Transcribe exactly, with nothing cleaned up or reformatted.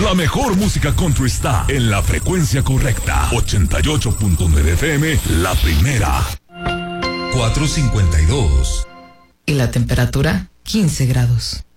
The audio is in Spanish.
La mejor música country está en la frecuencia correcta. ochenta y ocho punto nueve F M, la primera. cuatrocientos cincuenta y dos. Y la temperatura, quince grados.